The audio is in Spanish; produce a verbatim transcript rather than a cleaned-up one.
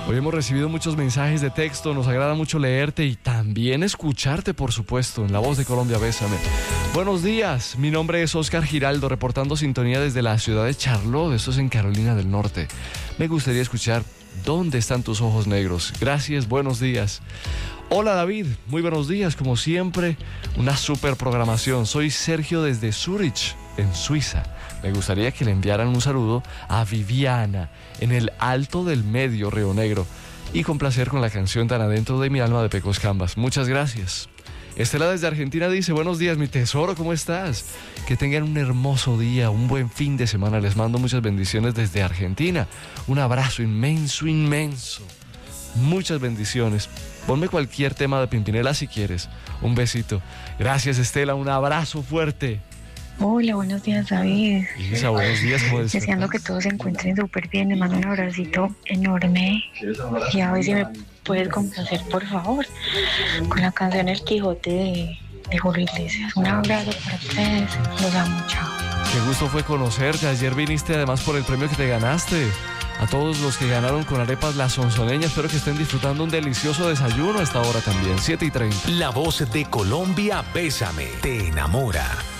Hoy hemos recibido muchos mensajes de texto, nos agrada mucho leerte y también escucharte, por supuesto, en La Voz de Colombia, Bésame. Buenos días, mi nombre es Oscar Giraldo, reportando sintonía desde la ciudad de Charlotte, esto es en Carolina del Norte. Me gustaría escuchar ¿Dónde están tus ojos negros? Gracias, buenos días. Hola David, muy buenos días, como siempre, una super programación. Soy Sergio desde Zurich, en Suiza. Me gustaría que le enviaran un saludo a Viviana, en el Alto del Medio, Río Negro, y complacer con la canción Tan Adentro de mi Alma de Pecos Cambas. Muchas gracias. Estela desde Argentina dice, buenos días, mi tesoro, ¿cómo estás? Que tengan un hermoso día, un buen fin de semana. Les mando muchas bendiciones desde Argentina. Un abrazo inmenso, inmenso. Muchas bendiciones. Ponme cualquier tema de Pimpinela si quieres. Un besito. Gracias, Estela, un abrazo fuerte. Hola, buenos días, David. Isa, buenos días, ¿cómo estás? Deseando que todos se encuentren súper bien. Les mando un abracito enorme. Y a ver si me puedes complacer, por favor, con la canción El Quijote de, de Julio Iglesias. Un abrazo para ustedes. Los amo, chao. Qué gusto fue conocerte. Ayer viniste además por el premio que te ganaste. A todos los que ganaron con arepas La Sonsoneña, espero que estén disfrutando un delicioso desayuno a esta hora también, siete y treinta. La Voz de Colombia, Bésame, te enamora.